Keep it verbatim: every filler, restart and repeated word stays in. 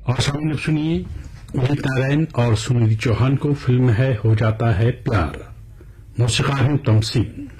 और सामने सुनिए उदित नारायण और सुनिधि चौहान को फिल्म है हो जाता है प्यार। मौसीकार हैं उत्तम सिंह।